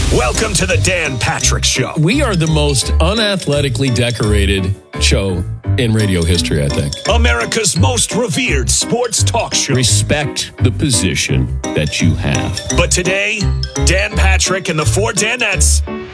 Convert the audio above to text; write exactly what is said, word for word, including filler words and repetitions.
Welcome to the Dan Patrick Show. We are the most unathletically decorated show in radio history, I think. America's most revered sports talk show. Respect the position that you have. But today, Dan Patrick and the four Danettes